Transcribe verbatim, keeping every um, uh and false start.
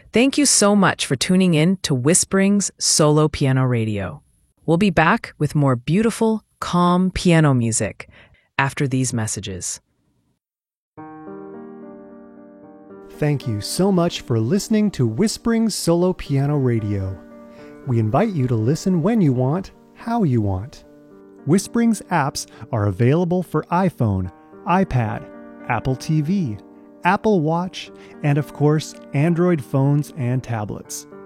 Thank you so much for tuning in to Whispering's Solo Piano Radio. We'll be back with more beautiful, calm piano music after these messages. Thank you so much for listening to Whispering's Solo Piano Radio. We invite you to listen when you want, how you want. Whispering's apps are available for iPhone, iPad, Apple T V, Apple Watch, and of course, Android phones and tablets.